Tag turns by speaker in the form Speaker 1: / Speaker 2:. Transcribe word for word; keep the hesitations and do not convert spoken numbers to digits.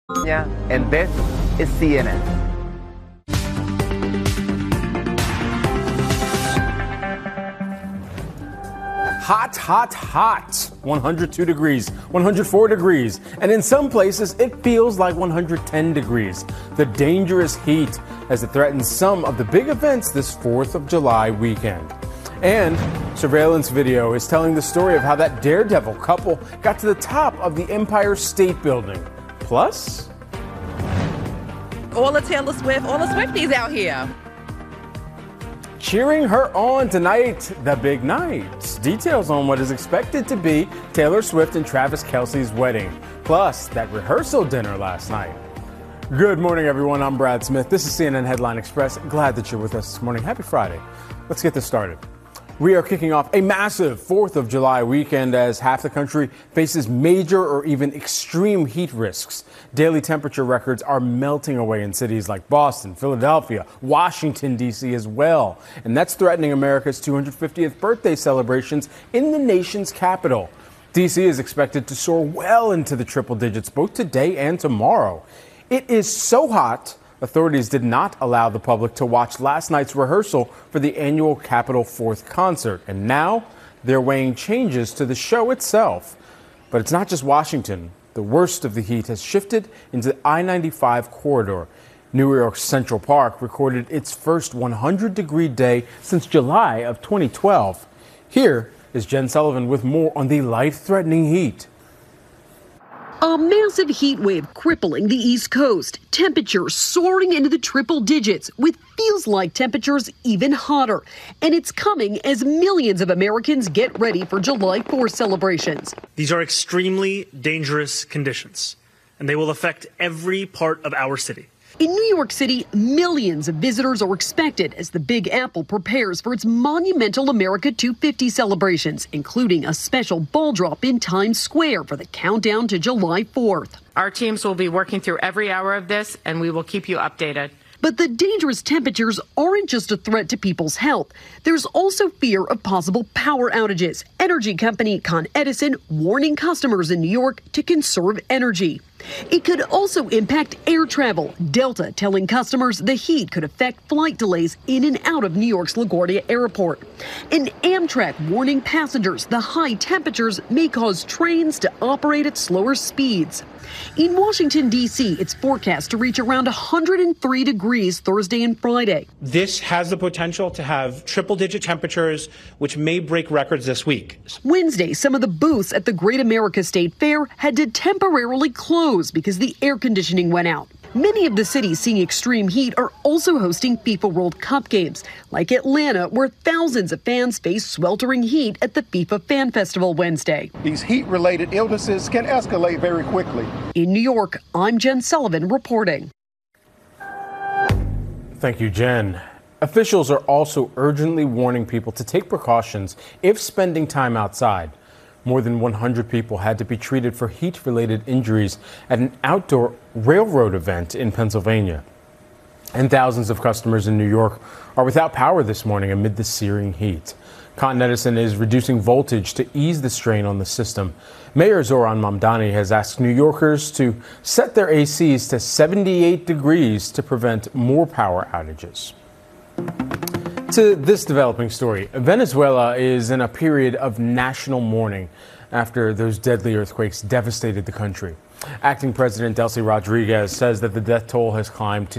Speaker 1: And this is C N N.
Speaker 2: Hot, hot, hot. one hundred two degrees, one hundred four degrees, and in some places it feels like one hundred ten degrees. The dangerous heat as it threatens some of the big events this fourth of July weekend. And surveillance video is telling the story of how that daredevil couple got to the top of the Empire State Building. Plus,
Speaker 3: all the Taylor Swift, all the Swifties out here.
Speaker 2: Cheering her on tonight, the big night. Details on what is expected to be Taylor Swift and Travis Kelce's wedding. Plus, that rehearsal dinner last night. Good morning, everyone. I'm Brad Smith. This is C N N Headline Express. Glad that you're with us this morning. Happy Friday. Let's get this started. We are kicking off a massive fourth of July weekend as half the country faces major or even extreme heat risks. Daily temperature records are melting away in cities like Boston, Philadelphia, Washington, D C as well. And that's threatening America's two hundred fiftieth birthday celebrations in the nation's capital. D C is expected to soar well into the triple digits both today and tomorrow. It is so hot, authorities did not allow the public to watch last night's rehearsal for the annual Capitol Fourth concert. And now they're weighing changes to the show itself. But it's not just Washington. The worst of the heat has shifted into the I ninety-five corridor. New York's Central Park recorded its first one hundred degree day since July of twenty twelve. Here is Jen Sullivan with more on the life-threatening heat.
Speaker 4: A massive heat wave crippling the East Coast. Temperatures soaring into the triple digits with feels like temperatures even hotter. And it's coming as millions of Americans get ready for July fourth celebrations.
Speaker 5: These are extremely dangerous conditions, and they will affect every part of our city.
Speaker 4: In New York City, millions of visitors are expected as the Big Apple prepares for its monumental America two fifty celebrations, including a special ball drop in Times Square for the countdown to July fourth.
Speaker 6: Our teams will be working through every hour of this, and we will keep you updated.
Speaker 4: But the dangerous temperatures aren't just a threat to people's health. There's also fear of possible power outages. Energy company Con Edison warning customers in New York to conserve energy. It could also impact air travel. Delta telling customers the heat could affect flight delays in and out of New York's LaGuardia Airport. And Amtrak warning passengers the high temperatures may cause trains to operate at slower speeds. In Washington, D C, it's forecast to reach around one hundred three degrees Thursday and Friday.
Speaker 7: This has the potential to have triple-digit temperatures, which may break records this week.
Speaker 4: Wednesday, some of the booths at the Great America State Fair had to temporarily close because the air conditioning went out. Many of the cities seeing extreme heat are also hosting FIFA World Cup games, like Atlanta, where thousands of fans face sweltering heat at the FIFA Fan Festival Wednesday.
Speaker 8: These heat-related illnesses can escalate very quickly.
Speaker 4: In New York, I'm Jen Sullivan reporting.
Speaker 2: Thank you, Jen. Officials are also urgently warning people to take precautions if spending time outside. More than one hundred people had to be treated for heat-related injuries at an outdoor railroad event in Pennsylvania. And thousands of customers in New York are without power this morning amid the searing heat. Con Edison is reducing voltage to ease the strain on the system. Mayor Zohran Mamdani has asked New Yorkers to set their A Cs to seventy-eight degrees to prevent more power outages. To this developing story, Venezuela is in a period of national mourning after those deadly earthquakes devastated the country. Acting President Delcy Rodriguez says that the death toll has climbed to